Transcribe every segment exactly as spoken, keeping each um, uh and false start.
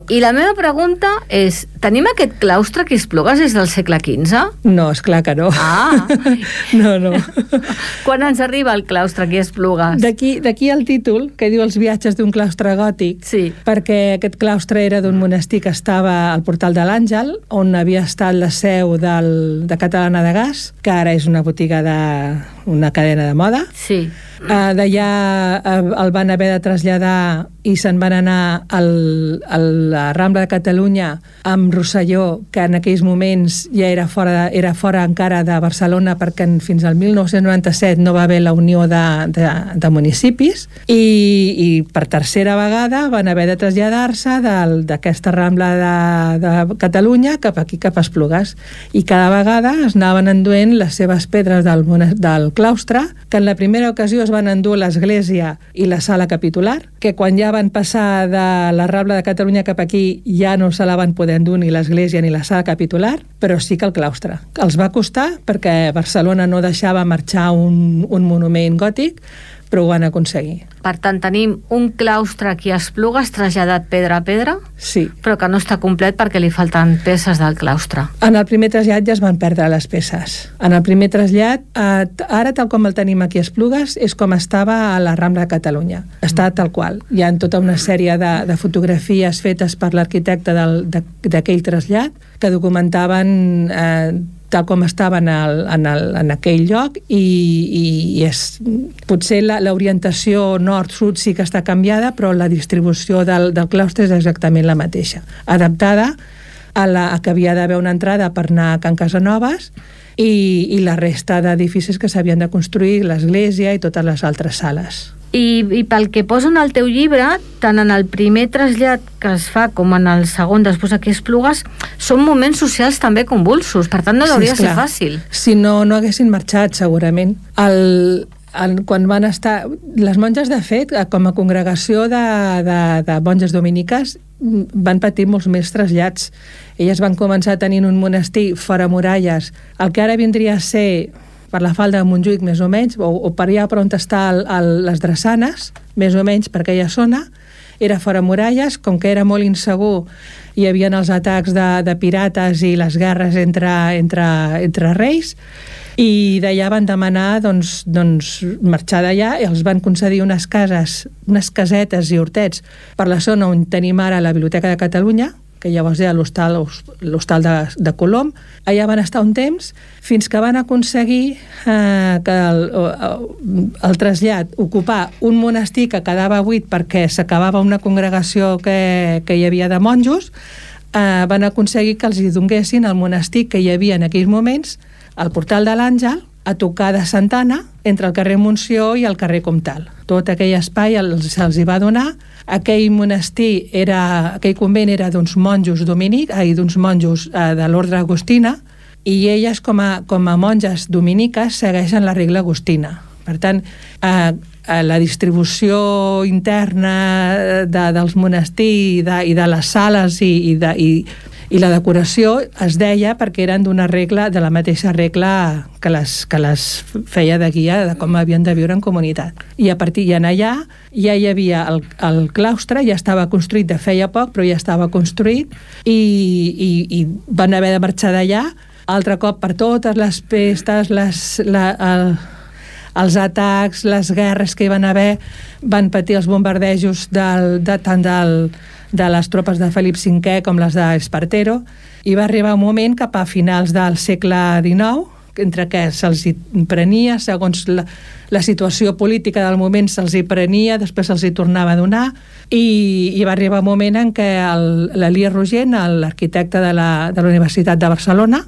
I la meva pregunta és, tenim aquest claustre que Esplugues des del segle quinze? No, esclar que no. Ah! No, no. Quan ens arriba el claustre aquí a Esplugues? D'aquí d'aquí el títol, que diu els viatges d'un claustre gòtic, sí. Perquè aquest claustre era d'un monestir que estava al Portal de l'Àngel, on havia estat la seu del, de Catalana de Gas, que ara és una botiga de... una cadena de moda. Sí. Uh, d'allà uh, el van haver de traslladar i se'n van anar al, a la Rambla de Catalunya amb Rosselló, que en aquells moments ja era fora, de, era fora encara de Barcelona, perquè en, fins al mil nou-cents noranta-set no va haver la unió de, de, de municipis, i, i per tercera vegada van haver de traslladar-se d'aquesta Rambla de, de Catalunya cap aquí, cap a Esplugues, i cada vegada es anaven enduent les seves pedres del, del claustre, que en la primera ocasió es van endur l'església i la sala capitular, que quan ja van passar de la Rambla de Catalunya cap aquí ja no se la van poder endur ni l'església ni la sala capitular, però sí que el claustre. Els va costar perquè Barcelona no deixava marxar un, un monument gòtic, però ho van aconseguir. Per tant, tenim un claustre aquí a Esplugues traslladat pedra a pedra, sí. Però que no està complet perquè li falten peces del claustre. En el primer trasllat ja es van perdre les peces. En el primer trasllat, eh, ara tal com el tenim aquí a Esplugues, és com estava a la Rambla de Catalunya. Està tal qual. Hi ha tota una sèrie de, de fotografies fetes per l'arquitecte d'aquell trasllat que documentaven eh, tal com estava en, el, en, el, en aquell lloc, i, i, i és, potser l'orientació nord-sud sí que està canviada, però la distribució del, del claustre és exactament la mateixa, adaptada a, la, a que havia d'haver una entrada per anar a Can Casanovas i, i la resta d'edificis que s'havien de construir, l'església i totes les altres sales. I, I pel que posa en el teu llibre, tant en el primer trasllat que es fa com en el segon després aquí a Esplugues, són moments socials també convulsos, per tant no hauria de ser fàcil. Si no, no haguessin marxat segurament. El, el, quan van estar... Les monges, de fet, com a congregació de, de, de monges dominiques, van patir molts més trasllats. Elles van començar tenint un monestir fora muralles, el que ara vindria a ser... per la falda de Montjuïc, més o menys, o, o per allà per on està el, el, les Drassanes, més o menys per aquella zona, era fora muralles, com que era molt insegur, hi havia els atacs de, de pirates i les guerres entre, entre, entre reis, i d'allà van demanar doncs, doncs, marxar d'allà, i els van concedir unes cases, unes casetes i hortets per la zona on tenim ara la Biblioteca de Catalunya, que llavors era l'hostal l'hostal de, de Colom. Allà van estar un temps fins que van aconseguir eh, que el, el trasllat, ocupar un monestir que quedava buit perquè s'acabava una congregació que, que hi havia de monjos, eh, van aconseguir que els hi donguessin el monestir que hi havia en aquells moments al Portal de l'Àngel, a tocar de Santana, entre el carrer Montsió i el carrer Comtal. Tot aquell espai se'ls hi va donar. Aquell monestir, era, aquell convent era d'uns monjos dominics, ai, d'uns monjos eh, de l'ordre agustina, i elles, com a, com a monges dominiques, segueixen la regla agustina. Per tant, eh, la distribució interna de, dels monestirs i de, i de les sales i, i, de, i, i la decoració es deia perquè eren d'una regla, de la mateixa regla que les, que les feia de guia de com havien de viure en comunitat. I a partir d'allà ja hi havia el, el claustre, ja estava construït de feia poc, però ja estava construït, i, i, i van haver de marxar d'allà altre cop per totes les pestes, les, la, el, els atacs, les guerres que hi van haver, van patir els bombardejos del, de, tant del de les tropes de Felip cinquè com les d'Espartero, i va arribar un moment cap a finals del segle dinou, entre què se'ls hi prenia, segons la, la situació política del moment se'ls hi prenia, després se'ls hi tornava a donar, i, i va arribar un moment en què l'Elies Rogent, l'arquitecte de la, de la Universitat de Barcelona,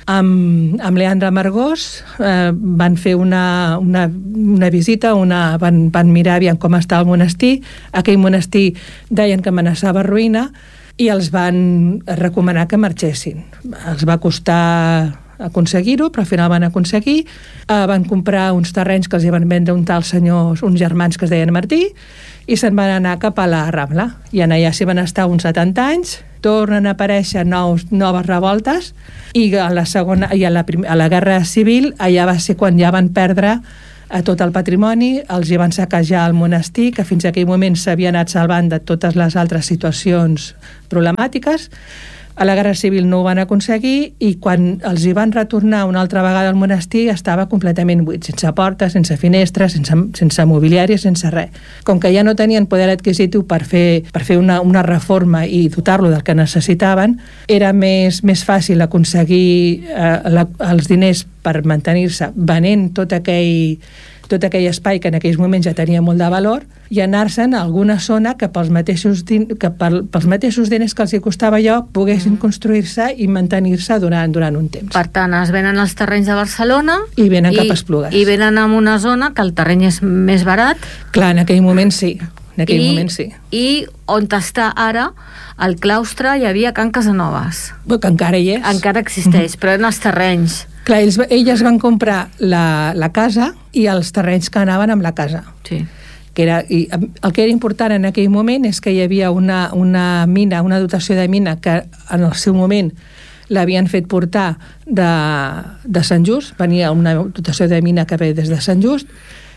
amb, amb Leandre Margós, eh, van fer una, una, una visita, una, van, van mirar aviam com està el monestir. Aquell monestir deien que amenaçava ruïna i els van recomanar que marxessin. Els va costar aconseguir-ho, però al final van aconseguir. Eh, van comprar uns terrenys que els hi van vendre un tal senyor, uns germans que es deien Martí, i se'n van anar cap a la Rambla. I en allà s'hi van estar uns setanta anys, tornen a aparèixer nous, noves revoltes, i a la segona i a la, prim, a la Guerra Civil allà va ser quan ja van perdre a tot el patrimoni, els hi van saquejar el monestir, que fins a aquell moment s'havia anat salvant de totes les altres situacions problemàtiques. A la Guerra Civil no ho van aconseguir i quan els hi van retornar una altra vegada al monestir estava completament buit, sense portes, sense finestres, sense, sense mobiliari, sense res. Com que ja no tenien poder adquisitiu per fer, per fer una, una reforma i dotar-lo del que necessitaven, era més, més fàcil aconseguir eh, la, els diners per mantenir-se venent tot aquell tot aquell espai que en aquells moments ja tenia molt de valor i anar-se'n a alguna zona que pels mateixos, din que pel, pels mateixos diners que els hi costava allò poguessin mm. construir-se i mantenir-se durant, durant un temps. Per tant, es venen els terrenys de Barcelona i venen i, cap a Esplugues. I venen en una zona que el terreny és més barat. Clar, en aquell moment sí. En aquell I, moment sí. I on està ara el claustre hi havia Can Casanovas. Bé, que encara hi és. Encara existeix, mm. però en els terrenys. Clar, ells, elles van comprar la, la casa i els terrenys que anaven amb la casa. Sí. Que era, i el que era important en aquell moment és que hi havia una, una mina, una dotació de mina que en el seu moment l'havien fet portar de, de Sant Just, venia una dotació de mina que ve des de Sant Just,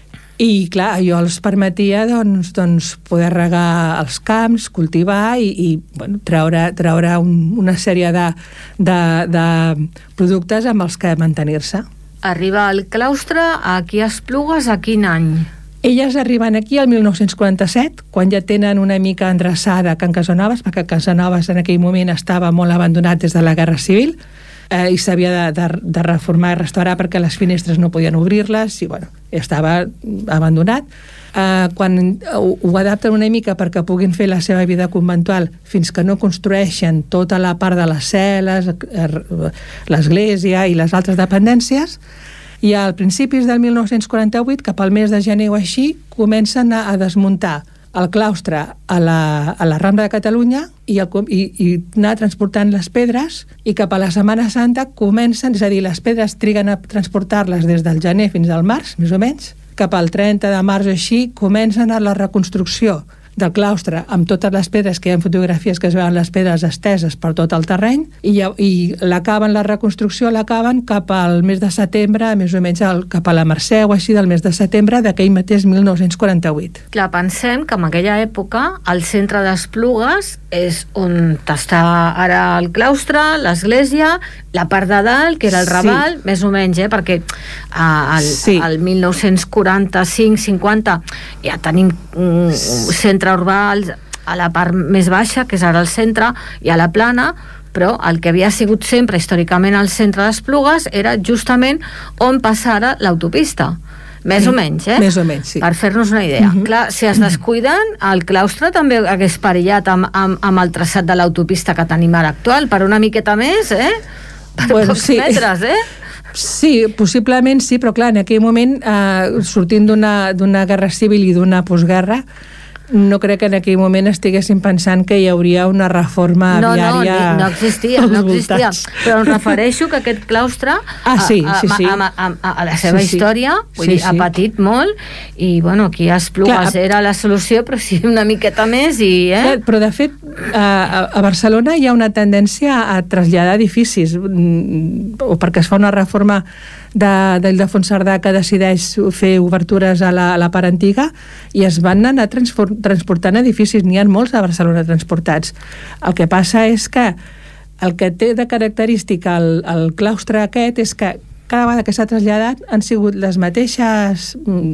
i clar, allò els permetia doncs, doncs poder regar els camps, cultivar i, i bueno, treure, treure un, una sèrie de, de, de productes amb els que mantenir-se. Arriba al claustre aquí a Esplugues a quin any? Elles arriben aquí al mil nou-cents quaranta-set, quan ja tenen una mica endreçada Can Casanovas, perquè Casanovas en aquell moment estava molt abandonat des de la Guerra Civil, eh, i s'havia de, de, de reformar i restaurar perquè les finestres no podien obrir-les i bueno, estava abandonat. Eh, quan ho, ho adapten una mica perquè puguin fer la seva vida conventual fins que no construeixen tota la part de les cel·les, l'església i les altres dependències, i al principis del mil nou-cents quaranta-vuit, cap al mes de gener o així, comencen a, a desmuntar el claustre a la, a la Rambla de Catalunya i, el, i, i anar transportant les pedres, i cap a la Setmana Santa comencen, és a dir, les pedres triguen a transportar-les des del gener fins al març, més o menys, cap al trenta de març o així, comencen a la reconstrucció del claustre amb totes les pedres, que hi ha fotografies que es veuen les pedres esteses per tot el terreny, i, i l'acaben, la reconstrucció l'acaben cap al mes de setembre, més o menys el, cap a la Mercè o així del mes de setembre d'aquell mateix mil nou-cents quaranta-vuit. Clar, pensem que en aquella època el centre d'Esplugues és on està ara el claustre, l'església, la part de dalt, que era el Raval, sí. Més o menys, eh? Perquè al sí. mil nou-cents quaranta-cinc cinquanta ja tenim un centre urbà a la part més baixa, que és ara el centre, i a la plana, però el que havia sigut sempre històricament el centre d'Esplugues era justament on passara l'autopista. Més sí, o menys, eh? Més o menys, sí. Per fer-nos una idea. Uh-huh. Clar, si es descuiden, el claustre també hagués perillat amb, amb, amb el traçat de l'autopista que tenim ara actual, per una miqueta més, eh? Per bueno, pocs sí. metres, eh? Sí, possiblement sí, però clar, en aquell moment, eh, sortint d'una d'una guerra civil i d'una postguerra, no crec que en aquell moment estiguessin pensant que hi hauria una reforma no, viària. No, no, no existia, no existia. Però em refereixo que aquest claustre ah, sí, sí, sí. A, a, a, a la seva sí, sí. història vull sí, dir, sí. ha patit molt i bueno, aquí a Esplugues Clar, era la solució, però sí una miqueta més i, eh? Clar, però de fet a, a Barcelona hi ha una tendència a traslladar edificis o perquè es fa una reforma de, d'Ildefons Cerdà que decideix fer obertures a la, a la part antiga i es van anar transportant edificis, n'hi ha molts a Barcelona transportats. El que passa és que el que té de característica el, el claustre aquest és que cada vegada que s'ha traslladat han sigut les mateixes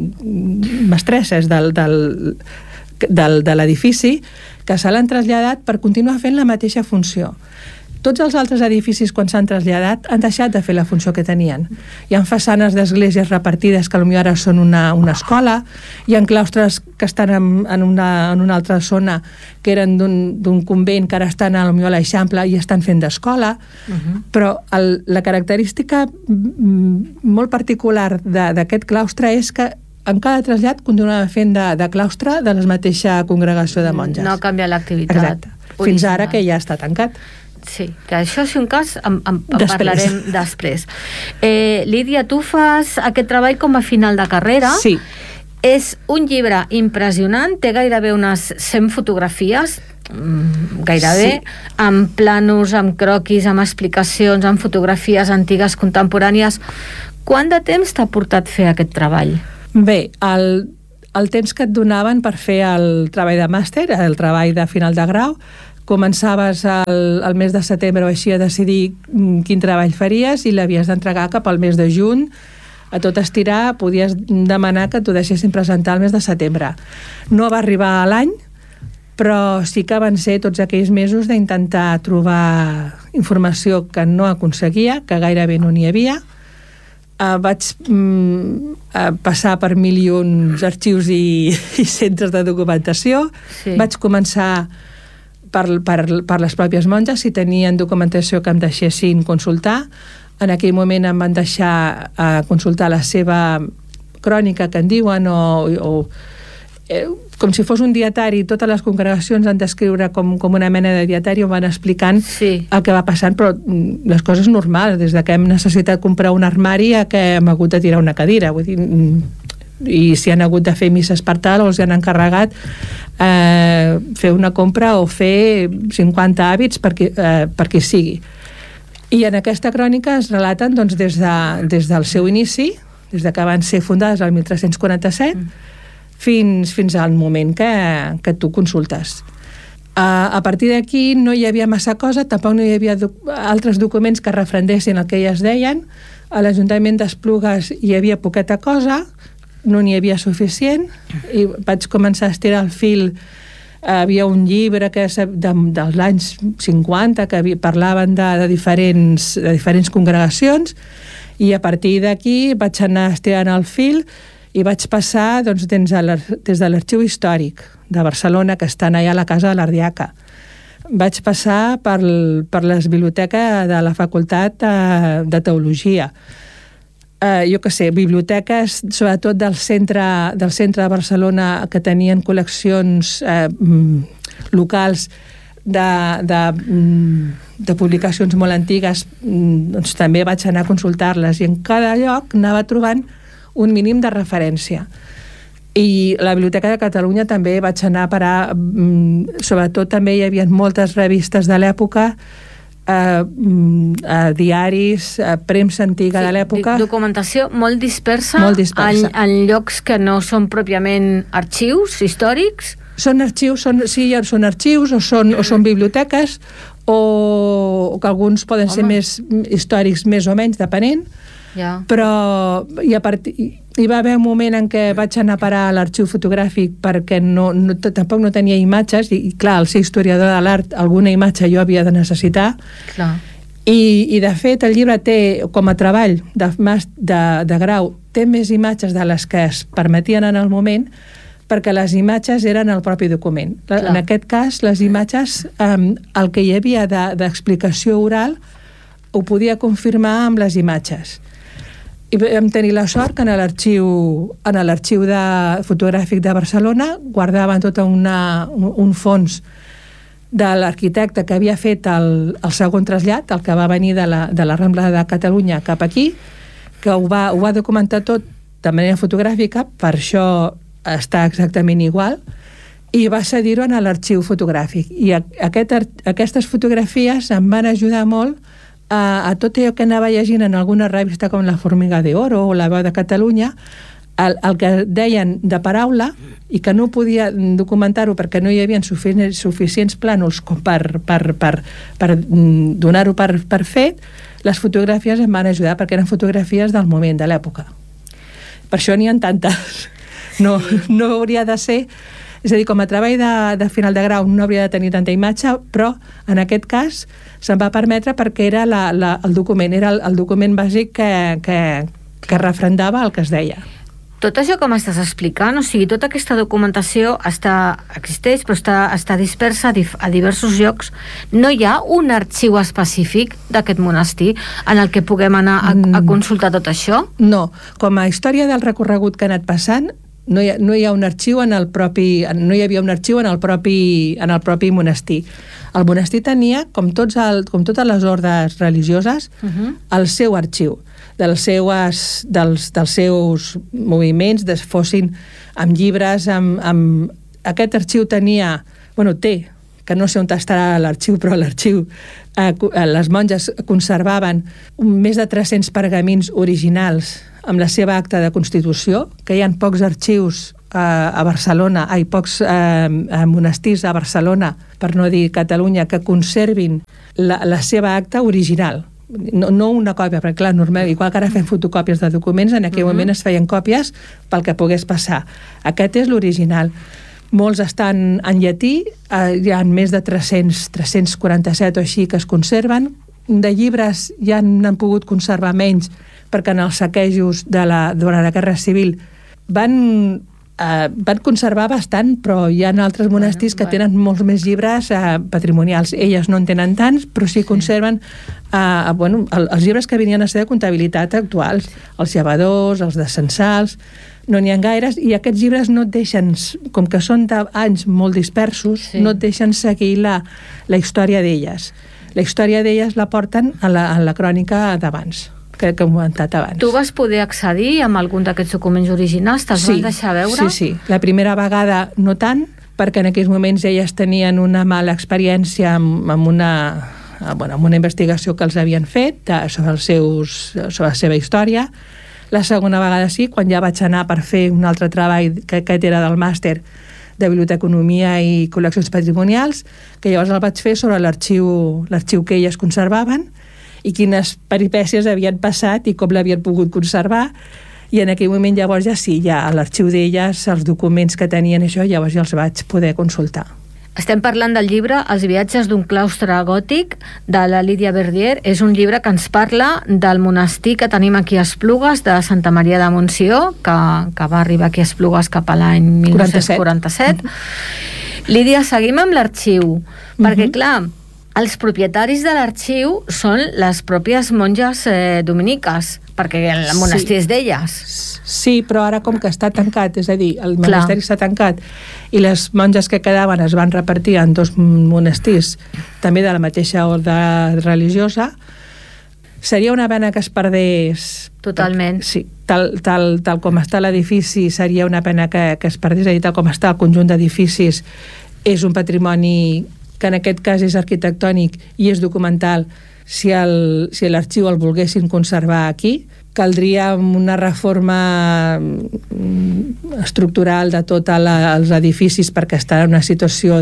mestresses del, del, del, de l'edifici que se l'han traslladat per continuar fent la mateixa funció. Tots els altres edificis, quan s'han traslladat, han deixat de fer la funció que tenien. Hi ha façanes d'esglésies repartides que potser ara són una, una escola, hi ha claustres que estan en, en, una, en una altra zona que eren d'un, d'un convent que ara estan a l'Eixample i estan fent d'escola, uh-huh. però el, la característica molt particular de, d'aquest claustre és que en cada trasllat continuava fent de, de claustre de la mateixa congregació de monges. No canvia l'activitat. Exacte. Fins ara que ja està tancat. Sí, que això és un cas, en, en, en parlarem després. Eh, Lídia, tu fas aquest treball com a final de carrera. Sí. És un llibre impressionant, té gairebé unes cent fotografies, gairebé, sí. amb plànols, amb croquis, amb explicacions, amb fotografies antigues, contemporànies. Quant de temps t'ha portat fer aquest treball? Bé, el, el temps que et donaven per fer el treball de màster, el treball de final de grau, començaves el, el mes de setembre o així a decidir quin treball faries i l'havies d'entregar cap al mes de juny. A tot estirar podies demanar que t'ho deixessin presentar el mes de setembre. No va arribar a l'any, però sí que van ser tots aquells mesos d'intentar trobar informació que no aconseguia, que gairebé no n'hi havia. Uh, vaig mm, uh, passar per mil i uns arxius i, i centres de documentació. Sí. Vaig començar per, per, per les pròpies monges, si tenien documentació que em deixessin consultar. En aquell moment em van deixar uh, consultar la seva crònica, que en diuen, o... o eh, com si fos un dietari. Totes les congregacions han d'escriure com, com una mena de dietari on van explicant sí. el que va passant, però les coses normals, des de que hem necessitat comprar un armari a que hem hagut de tirar una cadira, vull dir, i si han hagut de fer misses per tal o els han encarregat eh, fer una compra o fer cinquanta hàbits per qui, eh, per qui sigui. I en aquesta crònica es relaten doncs, des, de, des del seu inici, des de que van ser fundades el mil tres-cents quaranta-set, mm. Fins, fins al moment que, que tu consultes. A, a partir d'aquí no hi havia massa cosa, tampoc no hi havia doc, altres documents que refrendessin el que elles deien. A l'Ajuntament d'Esplugues hi havia poqueta cosa, no n'hi havia suficient, i vaig començar a estirar el fil. Havia un llibre que de, dels anys cinquanta que havia, parlaven de, de, diferents, de diferents congregacions, i a partir d'aquí vaig anar estirant el fil i vaig passar doncs, des de l'Arxiu Històric de Barcelona, que estan allà a la Casa de l'Ardiaca. Vaig passar per, per les biblioteques de la Facultat de, de Teologia. Eh, jo què sé, biblioteques, sobretot del centre, del centre de Barcelona, que tenien col·leccions eh, locals de, de, de publicacions molt antigues, doncs també vaig anar a consultar-les, i en cada lloc anava trobant un mínim de referència. I la Biblioteca de Catalunya també vaig anar a parar, sobretot també hi havia moltes revistes de l'època, eh, diaris, premsa antiga sí, de l'època. Documentació molt dispersa, molt dispersa. En, en llocs que no són pròpiament arxius històrics. Són arxius, són, sí, són arxius o són, o són biblioteques, o, o que alguns poden Home. ser més històrics, més o menys, depenent. Ja. Però i a part, hi va haver un moment en què vaig anar a parar a l'arxiu fotogràfic perquè no, no, tampoc no tenia imatges, i, i clar, al ser historiador de l'art alguna imatge jo havia de necessitar. Clar. I, i de fet el llibre té, com a treball de, de, de grau, té més imatges de les que es permetien en el moment, perquè les imatges eren el propi document. Clar. En aquest cas, les imatges, um, el que hi havia d'explicació oral ho podia confirmar amb les imatges. I vam tenir la sort que en l'arxiu en l'arxiu de, fotogràfic de Barcelona guardaven tot una, un, un fons de l'arquitecte que havia fet el, el segon trasllat, el que va venir de la, de la Rambla de Catalunya cap aquí, que ho va, ho va documentar tot de manera fotogràfica, per això està exactament igual, i va cedir-ho en l'arxiu fotogràfic. I aquest, aquestes fotografies em van ajudar molt a, a tot allò que anava llegint en alguna revista com La Formiga de Oro o La Veu de Catalunya, el, el que deien de paraula i que no podia documentar-ho perquè no hi havia suficients, suficients plànols com per, per, per, per donar-ho per, per fet. Les fotografies em van ajudar perquè eren fotografies del moment, de l'època. Per això n'hi ha tantes. No, no hauria de ser... És a dir, com a treball de, de final de grau no hauria de tenir tanta imatge, però en aquest cas se'n va permetre perquè era la, la, el document, era el, el document bàsic que, que, que refrendava el que es deia. Tot això que m'estàs explicant, o sigui, tota aquesta documentació està, existeix, però està, està dispersa a diversos llocs. No hi ha un arxiu específic d'aquest monestir en el que puguem anar a, a consultar tot això? No, com a història del recorregut que ha anat passant, no hi ha, no hi ha un arxiu en el propi, no hi havia un arxiu en el propi, en el propi monestir. El monestir tenia, com, tots el, com totes les ordes religioses, uh-huh. el seu arxiu dels seus, dels, dels seus moviments, des fossin amb llibres, amb, amb... Aquest arxiu tenia, bueno, té, que no sé on estarà l'arxiu, però l'arxiu, eh, les monges conservaven més de tres-cents pergamins originals amb la seva acta de Constitució, que hi ha pocs arxius eh, a Barcelona, hi ha pocs eh, monestirs a Barcelona, per no dir Catalunya, que conservin la, la seva acta original. No, no una còpia, perquè clar, normal, igual que ara fem fotocòpies de documents, en aquell uh-huh. moment es feien còpies pel que pogués passar. Aquest és l'original. Molts estan en llatí, eh, hi ha més de tres-cents, tres-cents quaranta-set o així que es conserven. De llibres ja n'han pogut conservar menys, perquè en els saquejos de la, durant la Guerra Civil van, eh, van conservar bastant, però hi ha altres monestirs bueno, que bueno. tenen molts més llibres eh, patrimonials. Elles no en tenen tants, però sí conserven eh, bueno, el, els llibres que venien a ser de comptabilitat actuals, els llevadors, els de censals, no n'hi ha gaires, i aquests llibres no et deixen, com que són d'anys molt dispersos, sí. no et deixen seguir la, la història d'elles. La història d'elles la porten a la, a la crònica d'abans, que, que hem comentat abans. Tu vas poder accedir amb algun d'aquests documents originals? Te'ls sí, van deixar veure? Sí, sí. La primera vegada no tant, perquè en aquells moments elles tenien una mala experiència amb, amb, una, bueno, amb una investigació que els havien fet de, sobre, els seus, sobre la seva història. La segona vegada sí, quan ja vaig anar per fer un altre treball que aquest era del màster de Biblioteconomia i Col·leccions Patrimonials, que llavors el vaig fer sobre l'arxiu l'arxiu que elles conservaven i quines peripècies havien passat i com l'havien pogut conservar, i en aquell moment llavors ja sí, ja a l'arxiu d'elles, els documents que tenien això, llavors ja els vaig poder consultar. Estem parlant del llibre Els viatges d'un claustre gòtic, de la Lídia Verdier. És un llibre que ens parla del monestir que tenim aquí a Esplugues, de Santa Maria de Montsió, que, que va arribar aquí a Esplugues cap a l'any mil nou-cents quaranta-set. Mm-hmm. Lídia, seguim amb l'arxiu, mm-hmm. perquè clar, els propietaris de l'arxiu són les pròpies monges eh, dominiques, perquè el monestir sí. és d'elles. Sí, però ara com que està tancat, és a dir, el monasteri està tancat i les monges que quedaven es van repartir en dos monestirs, també de la mateixa ordre religiosa, seria una pena que es perdés... Totalment. Sí, tal, tal, tal com està l'edifici, seria una pena que, que es perdés, és a dir, tal com està el conjunt d'edificis, és un patrimoni que en aquest cas és arquitectònic i és documental. Si el, si l'arxiu el volguessin conservar aquí, caldria una reforma estructural de tots els edificis perquè estan en una situació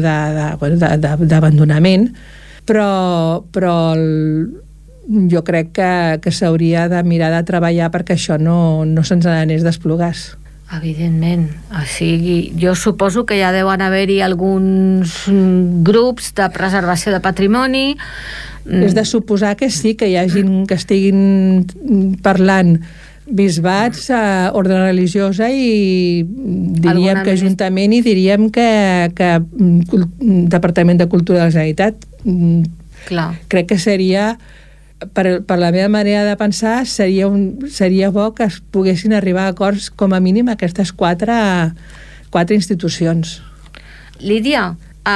d'abandonament, però, però el, jo crec que, que s'hauria de mirar de treballar perquè això no, no se'ns n'anés d'Esplugues. Evidentment. O sigui, jo suposo que ja deuen haver-hi alguns grups de preservació de patrimoni. És de suposar que sí, que hi hagi que estiguin parlant bisbats, eh, ordre religiosa i diríem Alguna que Ajuntament i diríem que, que Departament de Cultura de la Generalitat. Clar. Crec que seria... Per, per la meva manera de pensar, seria, un, seria bo que es poguessin arribar a acords com a mínim aquestes quatre, quatre institucions. Lídia,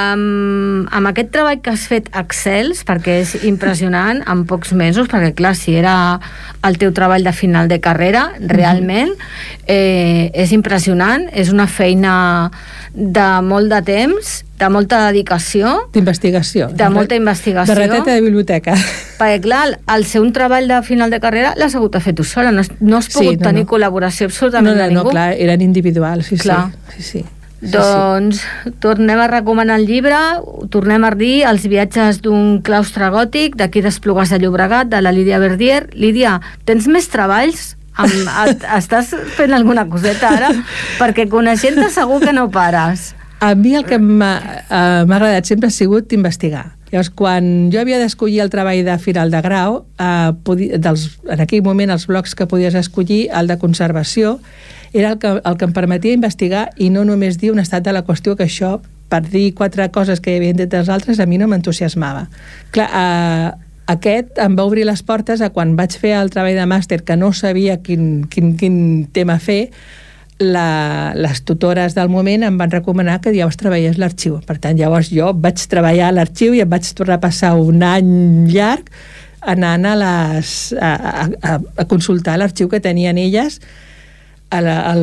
amb, amb aquest treball que has fet excels, perquè és impressionant, en pocs mesos, perquè clar, si era el teu treball de final de carrera, realment, eh, és impressionant, és una feina de molt de temps, de molta dedicació, d'investigació, de molta investigació, de rateta de biblioteca, perquè clar, el ser un treball de final de carrera l'has hagut de fer tu sola, no has, no has pogut sí, no, tenir no. col·laboració absolutament no, no, de ningú. No, clar, eren individuals, sí, clar. sí, sí, sí. Doncs sí, sí. tornem a recomanar el llibre, tornem a dir Els viatges d'un claustre gòtic, d'aquí d'Esplugues de Llobregat, de la Lídia Verdier. Lídia, tens més treballs? Amb, estàs fent alguna coseta ara? Perquè coneixent-te segur que no pares. A mi el que m'ha eh, agradat sempre ha sigut investigar. Llavors, quan jo havia d'escollir el treball de final de grau, eh, podia, dels, en aquell moment els blocs que podies escollir, el de conservació, era el que, el que em permetia investigar i no només dir un estat de la qüestió, que això, per dir quatre coses que hi havia dit dels altres, a mi no m'entusiasmava. Clar, eh, aquest em va obrir les portes a quan vaig fer el treball de màster, que no sabia quin, quin, quin tema fer, La, les tutores del moment em van recomanar que llavors treballés l'arxiu. Per tant, llavors jo vaig treballar a l'arxiu i em vaig tornar a passar un any llarg anant a, les, a, a, a consultar l'arxiu que tenien elles a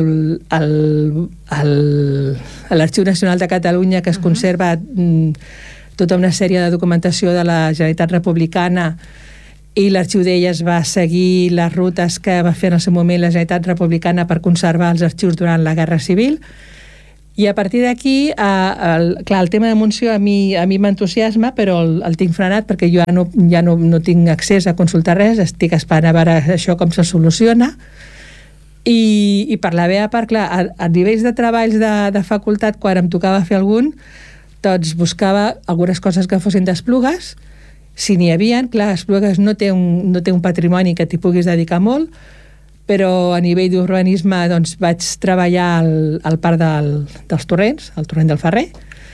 l'Arxiu Nacional de Catalunya, que es conserva mm, tota una sèrie de documentació de la Generalitat Republicana i l'Arxiu d'Elles va seguir les rutes que va fer en el seu moment la Generalitat Republicana per conservar els arxius durant la Guerra Civil. I a partir d'aquí, eh, el, clar, el tema de Montsió a mi, a mi m'entusiasma, però el, el tinc frenat perquè jo ja, no, ja no, no tinc accés a consultar res, estic esperant a veure això com se soluciona. I, i per la meva part, clar, a, a nivells de treballs de, de facultat, quan em tocava fer algun, doncs buscava algunes coses que fossin d'Esplugues. Si n'hi havia, clar, Esplugues no té un, no té un patrimoni que t'hi puguis dedicar molt, però a nivell d'urbanisme doncs, vaig treballar al, al parc del, dels Torrents, al Torrent del Ferrer,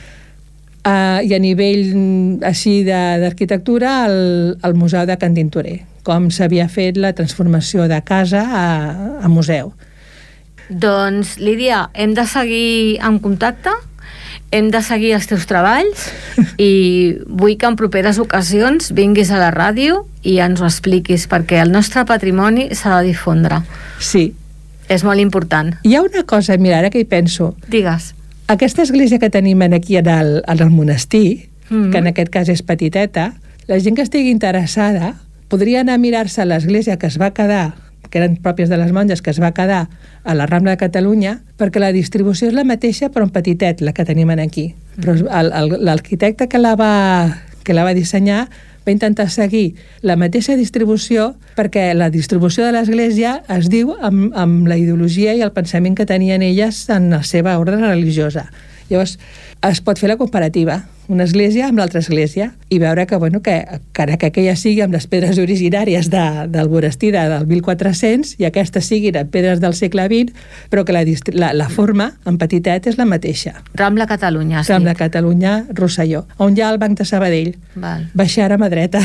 uh, i a nivell així d'arquitectura al, al Museu de Can Tintorer, com s'havia fet la transformació de casa a, a museu. Doncs, Lídia, hem de seguir en contacte, hem de seguir els teus treballs i vull que en properes ocasions vinguis a la ràdio i ens ho expliquis, perquè el nostre patrimoni s'ha de difondre. Sí. És molt important. Hi ha una cosa, mira, ara que hi penso. Digues. Aquesta església que tenim aquí en el, en el monestir, mm-hmm. que en aquest cas és petiteta, la gent que estigui interessada podria anar a mirar-se l'església que es va quedar, que eren pròpies de les monges, que es va quedar a la Rambla de Catalunya, perquè la distribució és la mateixa, però en petitet, la que tenim aquí. Però l'arquitecte que la va, que la va dissenyar va intentar seguir la mateixa distribució, perquè la distribució de l'església es diu amb, amb la ideologia i el pensament que tenien elles en la seva ordre religiosa. Llavors, es pot fer la comparativa, una església amb l'altra església, i veure que, bueno, que, que, que aquella sigui amb les pedres originàries de, del monestir del mil quatre-cents i aquestes siguin amb pedres del segle vint, però que la, la, la forma, en petitet, és la mateixa. Rambla Catalunya, has Rambla dit. Catalunya, Rosselló, on hi ha el Banc de Sabadell. Val. Baixar a mà dreta.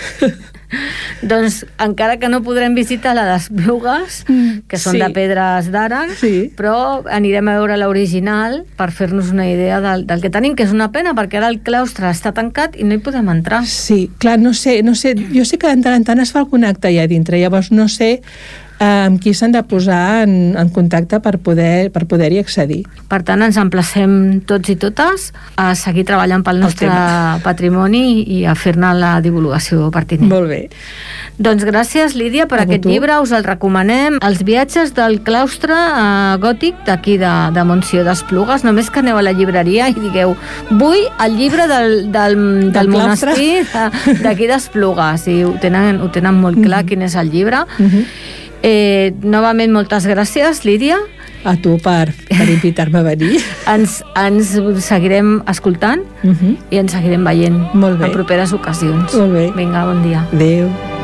Doncs encara que no podrem visitar la d'Esplugues, que són sí. de pedres d'ara, sí. però anirem a veure l'original per fer-nos una idea del, del que tenim, que és una pena, perquè ara el claustre està tancat i no hi podem entrar. Sí, clar, no sé, no sé, jo sé que de tant en tant es fa algun acte allà dintre, llavors no sé amb qui s'han de posar en, en contacte per poder per poder-hi accedir. Per tant, ens emplacem tots i totes a seguir treballant pel nostre patrimoni i a fer-ne la divulgació pertinent. Molt bé. Doncs gràcies, Lídia, per a aquest tu. llibre. Us el recomanem. Els viatges del claustre eh, gòtic d'aquí de, de Montsió d'Esplugues. Només que aneu a la llibreria i digueu vull el llibre del, del, del, del monestir d'aquí d'Esplugues. I ho tenen, ho tenen molt clar mm-hmm. quin és el llibre. Mm-hmm. Eh, novament, moltes gràcies, Lídia. A tu per, per invitar-me a venir. ens, ens seguirem escoltant uh-huh. i ens seguirem veient Molt bé. en properes ocasions. Molt bé. Vinga, bon dia. Adéu.